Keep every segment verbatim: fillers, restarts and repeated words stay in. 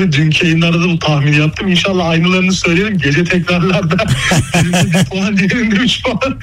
Dünkü yayınlarda da bu tahmini yaptım. İnşallah aynılarını söylerim. Gece tekrarlarda birinde bir puan, diğerinde üç puan.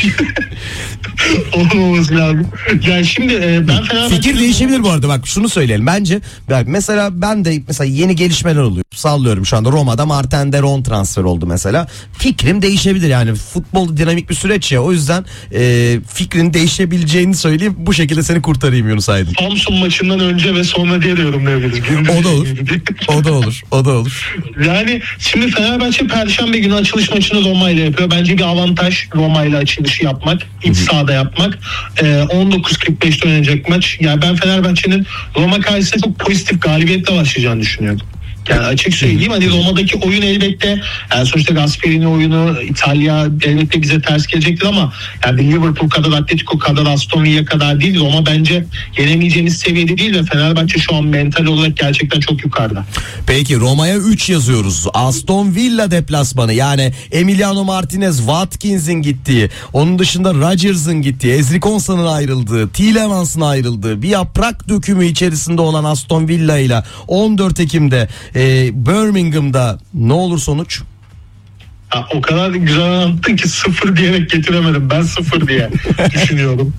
Olmaması lazım. Yani şimdi e, ben Fenerbahçe... Fikir değişebilir bu arada, bak şunu söyleyelim. Bence bak, mesela ben de mesela yeni gelişmeler oluyor. Sallıyorum şu anda Roma'da Martin Deron transfer oldu mesela. Fikrim değişebilir yani. Futbol dinamik bir süreç ya. O yüzden e, fikrin değişebileceğini söyleyeyim. Bu şekilde seni kurtarayım Yunus Aydın. Samsun maçından önce ve sonra diye de yorumlayabiliriz. O da olur. O da olur. O da olur. Yani şimdi Fenerbahçe Perşembe günü açılış maçını Roma ile yapıyor. Bence bir avantaj Roma ile açılışı yapmak. İç sahada yapmak. Ee, on dokuz kırk beşte oynanacak maç. Yani ben Fenerbahçe'nin Roma karşısında çok pozitif galibiyetle başlayacağını düşünüyordum. Yani açık söyleyeyim, hani Roma'daki oyun elbette, yani sonuçta Gasperini oyunu, İtalya elbette bize ters gelecektir ama yani Liverpool kadar, Atletico kadar, Aston Villa kadar değil. Roma bence yenemeyeceğiniz seviyede değil ve Fenerbahçe şu an mental olarak gerçekten çok yukarıda. Peki Roma'ya üç yazıyoruz. Aston Villa deplasmanı, yani Emiliano Martinez, Watkins'in gittiği, onun dışında Rodgers'ın gittiği, Ezri Konsa'nın ayrıldığı, Tielemans'ın ayrıldığı bir yaprak dökümü içerisinde olan Aston Villa ile on dört Ekim'de Ee, Birmingham'da ne olur sonuç? Ha, o kadar güzel anlattın ki sıfır diyerek getiremedim. Ben sıfır diye düşünüyorum.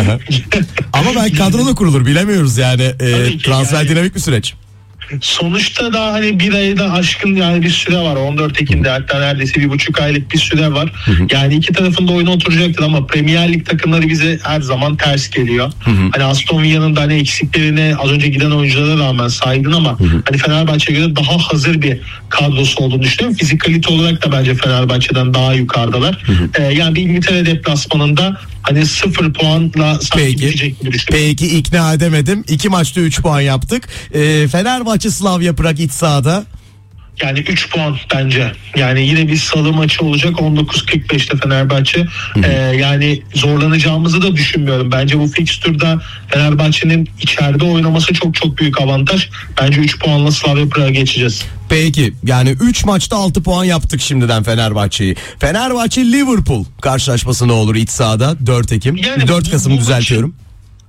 Ama ben kadro da kurulur, bilemiyoruz yani. Ee, transfer yani, dinamik bir süreç. Sonuçta daha hani bir ayda aşkın yani bir süre var. on dört Ekim'de hatta neredeyse bir buçuk aylık bir süre var. Hı hı. Yani iki tarafın da oyuna oturacaktır ama Premier Lig takımları bize her zaman ters geliyor. Hı hı. Hani Aston Villa'nın da hani eksiklerini az önce giden oyunculara rağmen saydın ama hı hı. hani Fenerbahçe'ye göre daha hazır bir kadrosu olduğunu düşünüyorum. Fizikalite olarak da bence Fenerbahçe'den daha yukarıdalar. Hı hı. Ee, yani bir İngiltere deplasmanında hani sıfır puanla peki, peki ikna edemedim. İki maçta üç puan yaptık. Ee, Fenerbahçe Slavia Prag iç sahada. Yani üç puan bence. Yani yine bir salı maçı olacak on dokuz kırk beşte Fenerbahçe. Ee, yani zorlanacağımızı da düşünmüyorum. Bence bu fikstürde Fenerbahçe'nin içeride oynaması çok çok büyük avantaj. Bence üç puanla Slavia Prag'a geçeceğiz. Peki yani üç maçta altı puan yaptık şimdiden Fenerbahçe'yi. Fenerbahçe Liverpool karşılaşması ne olur iç sahada dört Ekim? Yani dört Kasım bu, bu düzeltiyorum. Maçı...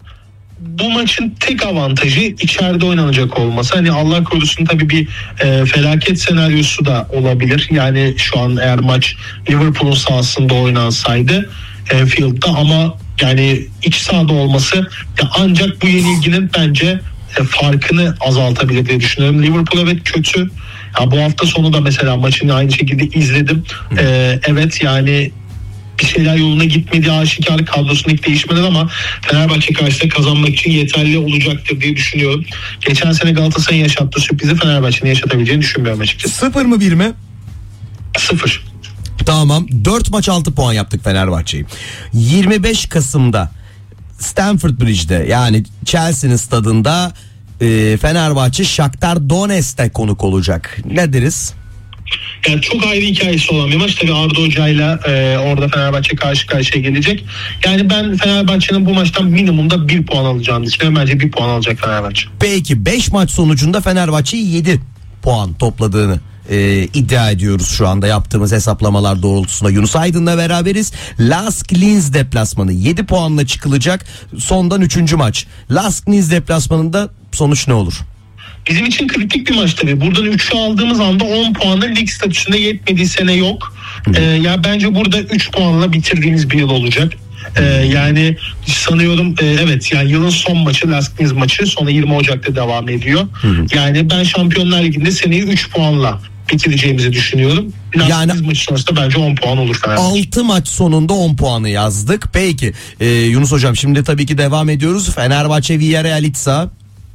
Bu maçın tek avantajı içeride oynanacak olması. Hani Allah korusun tabii bir e, felaket senaryosu da olabilir. Yani şu an eğer maç Liverpool'un sahasında oynansaydı Anfield'da, ama yani iç sahada olması ya ancak bu yenilginin bence e, farkını azaltabilir diye düşünüyorum. Liverpool evet kötü. Ya bu hafta sonu da mesela maçını aynı şekilde izledim. E, evet yani bir şeyler yoluna gitmediği aşikar, kadrosundaki değişmeler, ama Fenerbahçe karşısında kazanmak için yeterli olacaktır diye düşünüyorum. Geçen sene Galatasaray'ın yaşattığı sürprizi Fenerbahçe'nin yaşatabileceğini düşünmüyorum açıkçası. Sıfır mı bir mi? Sıfır. Tamam, dört maç altı puan yaptık Fenerbahçe'yi. yirmi beş Kasım'da Stamford Bridge'de, yani Chelsea'nin stadında e, Fenerbahçe Shakhtar Donetsk'te konuk olacak. Ne deriz? Yani çok ayrı hikayesi olan bir maç. Tabii Arda Hoca'yla e, orada Fenerbahçe karşı karşıya gelecek. Yani ben Fenerbahçe'nin bu maçtan minimumda bir puan alacağını düşünüyorum. Bence bir puan alacak Fenerbahçe. Peki beş maç sonucunda Fenerbahçe'yi yedi puan topladığını e, iddia ediyoruz şu anda yaptığımız hesaplamalar doğrultusunda. Yunus Aydın'la beraberiz. Lask Linz deplasmanı yedi puanla çıkılacak. Sondan üçüncü maç. Lask Linz deplasmanında sonuç ne olur? Bizim için kritik bir maç tabii. Buradan üçü aldığımız anda on puanla lig statüsünde yetmediği sene yok. Ee, ya bence burada üç puanla bitirdiğimiz bir yıl olacak. Ee, yani sanıyorum e, evet yani yılın son maçı Lask Linz maçı, sonra yirmi Ocak'ta devam ediyor. Hı hı. Yani ben Şampiyonlar Ligi'nde seneyi üç puanla bitireceğimizi düşünüyorum. Lask yani Linz maçı sonrasında bence on puan olur Fenerbahçe. altı maç sonunda on puanı yazdık. Peki e, Yunus Hocam, şimdi tabii ki devam ediyoruz. Fenerbahçe Villarreal iç saha.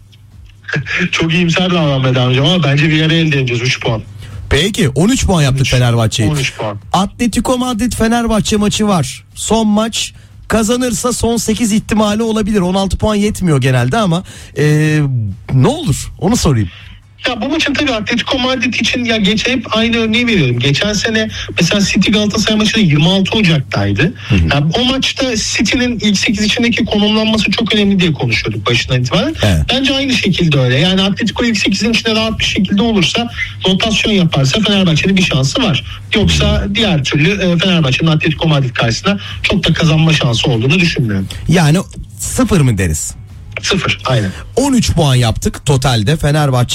Çok iyimser davranmaya devam edeceğim ama bence Villarreal'de yeneceğiz üç puan. Peki on üç puan yaptık Fenerbahçe'yi. on üç puan. Atletico Madrid Fenerbahçe maçı var. Son maç, kazanırsa son sekiz ihtimali olabilir. on altı puan yetmiyor genelde ama ee, ne olur onu sorayım. Ya bu maçın tabii Atletico Madrid için ya geç hep aynı örneği veriyorum. Geçen sene mesela City Galatasaray maçı da yirmi altı Ocak'taydı. Hı hı. Yani o maçta City'nin ilk sekiz içindeki konumlanması çok önemli diye konuşuyorduk başından itibaren. Evet. Bence aynı şekilde öyle. Yani Atletico ilk sekizin içinde rahat bir şekilde olursa, rotasyon yaparsa Fenerbahçe'nin bir şansı var. Yoksa diğer türlü Fenerbahçe'nin Atletico Madrid karşısında çok da kazanma şansı olduğunu düşünmüyorum. Yani sıfır mı deriz? Sıfır aynen. on üç puan yaptık totalde Fenerbahçe